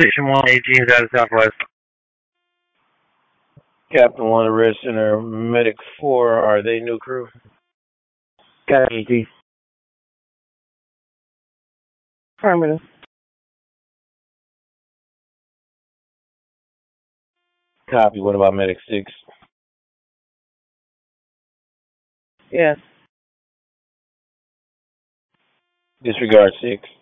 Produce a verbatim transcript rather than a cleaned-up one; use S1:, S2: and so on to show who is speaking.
S1: Station one, eighteen out of Southwest.
S2: Captain one, Red Center, Medic four, are they new crew?
S1: Casualty.
S3: Affirmative.
S2: Copy, what about Medic six?
S3: Yes.
S2: Disregard six.